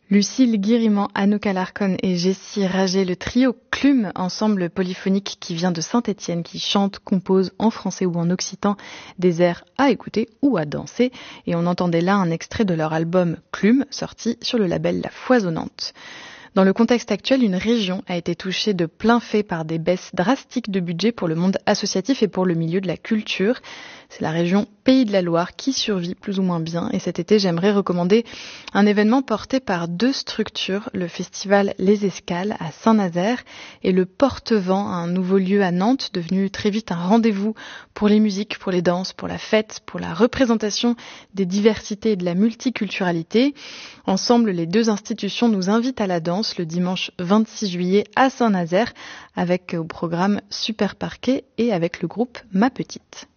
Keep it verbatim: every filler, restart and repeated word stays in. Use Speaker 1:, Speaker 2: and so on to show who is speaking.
Speaker 1: Lucille Guirimand, Anouk Alarcon et Jessie Rager, le trio Clume, ensemble polyphonique qui vient de Saint-Étienne, qui chante, compose en français ou en occitan des airs à écouter ou à danser. Et on entendait là un extrait de leur album Clume, sorti sur le label La Foisonnante. Dans le contexte actuel, une région a été touchée de plein fait par des baisses drastiques de budget pour le monde associatif et pour le milieu de la culture. C'est la région Pays de la Loire qui survit plus ou moins bien. Et cet été, j'aimerais recommander un événement porté par deux structures, le festival Les Escales à Saint-Nazaire et le Porte-Vent, un nouveau lieu à Nantes, devenu très vite un rendez-vous pour les musiques, pour les danses, pour la fête, pour la représentation des diversités et de la multiculturalité. Ensemble, les deux institutions nous invitent à la danse le dimanche vingt-six juillet à Saint-Nazaire avec au programme Super Parquet et avec le groupe Ma Petite.